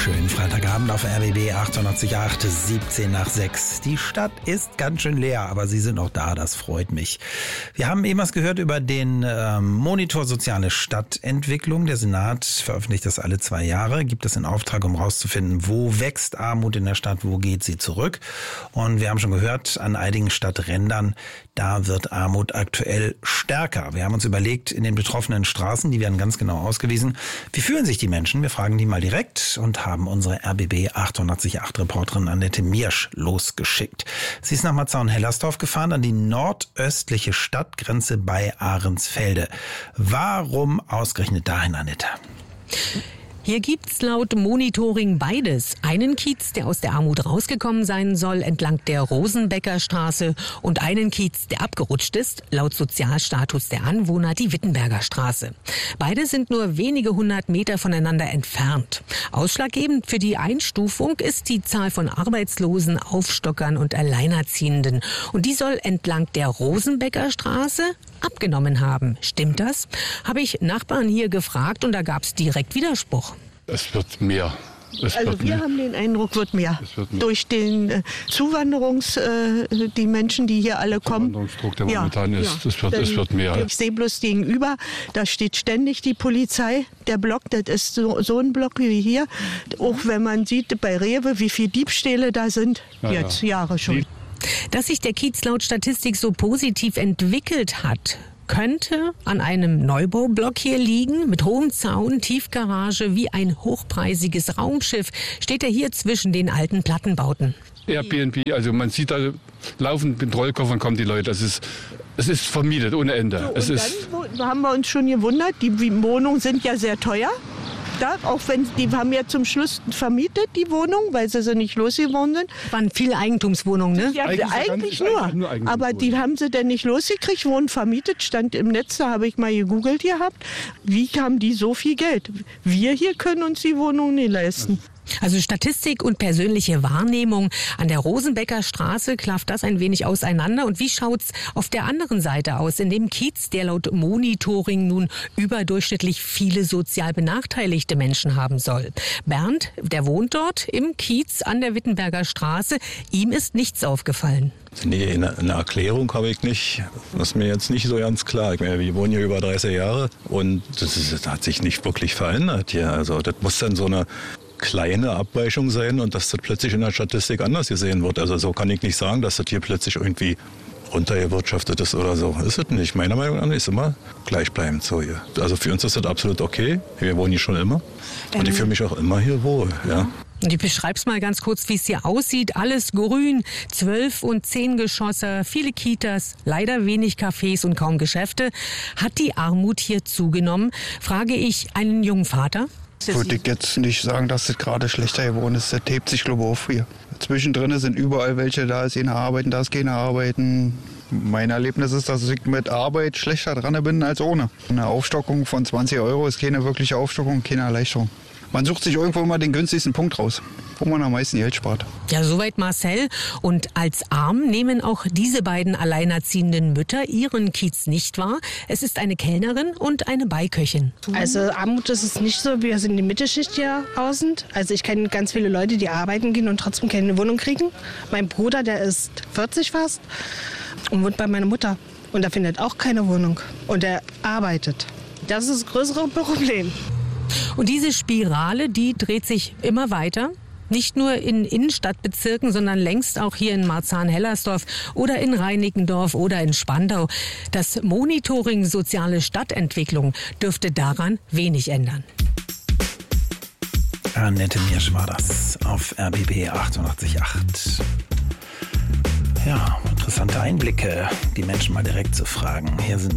Schönen Freitagabend auf RBB 88.8, 17 nach 6. Die Stadt ist ganz schön leer, aber Sie sind noch da, das freut mich. Wir haben eben was gehört über den Monitor Soziale Stadtentwicklung. Der Senat veröffentlicht das alle 2 Jahre, gibt es in Auftrag, um herauszufinden, wo wächst Armut in der Stadt, wo geht sie zurück. Und wir haben schon gehört, an einigen Stadträndern, da wird Armut aktuell stärker. Wir haben uns überlegt, in den betroffenen Straßen, die werden ganz genau ausgewiesen, wie fühlen sich die Menschen? Wir fragen die mal direkt und haben unsere RBB 88.8 Reporterin Annette Miersch losgeschickt. Sie ist nach Marzahn-Hellersdorf gefahren, an die nordöstliche Stadtgrenze bei Ahrensfelde. Warum ausgerechnet dahin, Annette? Hier gibt's laut Monitoring beides. Einen Kiez, der aus der Armut rausgekommen sein soll, entlang der Rosenbecker Straße, und einen Kiez, der abgerutscht ist, laut Sozialstatus der Anwohner, die Wittenberger Straße. Beide sind nur wenige 100 Meter voneinander entfernt. Ausschlaggebend für die Einstufung ist die Zahl von Arbeitslosen, Aufstockern und Alleinerziehenden. Und die soll entlang der Rosenbecker Straße abgenommen haben. Stimmt das? Habe ich Nachbarn hier gefragt und da gab's direkt Widerspruch. Es wird mehr. Wir haben den Eindruck, wird mehr. Durch den die Menschen, die hier alle kommen. Zuwanderungsdruck, der momentan ist, es wird mehr. Ich sehe bloß gegenüber, da steht ständig die Polizei. Der Block, das ist so ein Block wie hier. Auch wenn man sieht bei Rewe, wie viele Diebstähle da sind, Jahre schon. Dass sich der Kiez laut Statistik so positiv entwickelt hat, könnte an einem Neubaublock hier liegen, mit hohem Zaun, Tiefgarage, wie ein hochpreisiges Raumschiff, steht er hier zwischen den alten Plattenbauten. Airbnb, also man sieht da laufend mit Rollkoffern kommen die Leute. Es ist vermietet ohne Ende. Dann haben wir uns schon gewundert, die Wohnungen sind ja sehr teuer. Da, auch wenn die haben ja zum Schluss vermietet, die Wohnung, weil sie nicht losgeworden sind. Waren viele Eigentumswohnungen, ne? Ja, eigentlich nur. Aber die haben sie denn nicht losgekriegt, wurden vermietet, stand im Netz, da habe ich mal gegoogelt gehabt. Wie haben die so viel Geld? Wir hier können uns die Wohnung nicht leisten. Also Statistik und persönliche Wahrnehmung. An der Rosenbecker Straße klafft das ein wenig auseinander. Und wie schaut's auf der anderen Seite aus, in dem Kiez, der laut Monitoring nun überdurchschnittlich viele sozial benachteiligte Menschen haben soll? Bernd, der wohnt dort im Kiez an der Wittenberger Straße. Ihm ist nichts aufgefallen. Nee, eine Erklärung habe ich nicht. Das ist mir jetzt nicht so ganz klar. Wir wohnen hier über 30 Jahre und das hat sich nicht wirklich verändert hier. Also das muss dann so eine kleine Abweichung sein und dass das plötzlich in der Statistik anders gesehen wird. Also so kann ich nicht sagen, dass das hier plötzlich irgendwie runtergewirtschaftet ist oder so. Ist es nicht. Meiner Meinung nach ist immer gleichbleibend so hier. Also für uns ist das absolut okay. Wir wohnen hier schon immer und ich fühle mich auch immer hier wohl. Ja. Und ich beschreib's mal ganz kurz, wie es hier aussieht. Alles grün, 12 und 10 Geschosse, viele Kitas, leider wenig Cafés und kaum Geschäfte. Hat die Armut hier zugenommen? Frage ich einen jungen Vater. Würde ich jetzt nicht sagen, dass es gerade schlechter geworden ist. Das hebt sich, glaube ich, auf hier. Zwischendrin sind überall welche, da ist eine Arbeiten, da ist keine Arbeiten. Mein Erlebnis ist, dass ich mit Arbeit schlechter dran bin als ohne. Eine Aufstockung von 20 € ist keine wirkliche Aufstockung, keine Erleichterung. Man sucht sich irgendwo immer den günstigsten Punkt raus, wo man am meisten Geld spart. Ja, soweit Marcel. Und als arm nehmen auch diese beiden alleinerziehenden Mütter ihren Kiez nicht wahr. Es ist eine Kellnerin und eine Beiköchin. Also Armut ist es nicht so, wir sind in der Mittelschicht hier außen. Also ich kenne ganz viele Leute, die arbeiten gehen und trotzdem keine Wohnung kriegen. Mein Bruder, der ist 40 fast und wohnt bei meiner Mutter. Und der findet auch keine Wohnung. Und er arbeitet. Das ist das größere Problem. Und diese Spirale, die dreht sich immer weiter. Nicht nur in Innenstadtbezirken, sondern längst auch hier in Marzahn-Hellersdorf oder in Reinickendorf oder in Spandau. Das Monitoring Soziale Stadtentwicklung dürfte daran wenig ändern. Annette Miersch war das auf RBB 88.8. Ja, interessante Einblicke, die Menschen mal direkt zu fragen. Hier sind